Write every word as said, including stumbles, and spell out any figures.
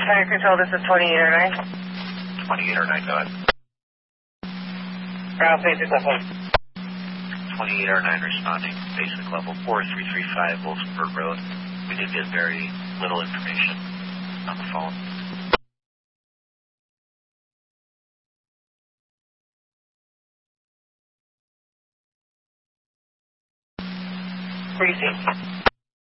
Fire control, this is twenty-eight oh nine. twenty-eight oh nine, go ahead. Ground station level. twenty-eight oh nine responding. Basic level four three three five Wolfsburg Road. We did get very little information on the phone. Briefing.